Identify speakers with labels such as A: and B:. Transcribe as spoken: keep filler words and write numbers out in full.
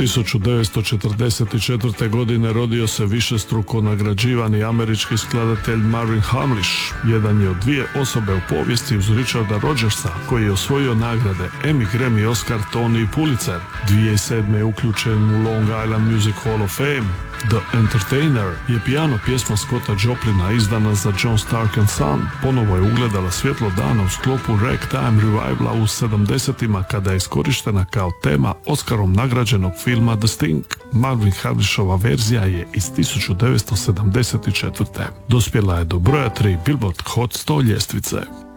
A: tisuću devetsto četrdeset četvrte. godine rodio se višestruko nagrađivani američki skladatelj Marvin Hamlish. Jedan je od dvije osobe u povijesti uz Richarda Rodgersa koji je osvojio nagrade Emmy, Grammy, Oscar, Tony i Pulitzer. dvije tisuće sedme. je uključen u Long Island Music Hall of Fame. The Entertainer je piano pjesma Scotta Joplina izdana za John Stark and Son. Ponovo je ugledala svjetlo dana u sklopu Ragtime revivala u sedamdesetima kada je iskorištena kao tema Oscarom nagrađenog filma The Sting. Marvin Hamlishova verzija je iz tisuću devetsto sedamdeset četvrte. Dospjela je do broja tri Billboard Hot sto ljestvice.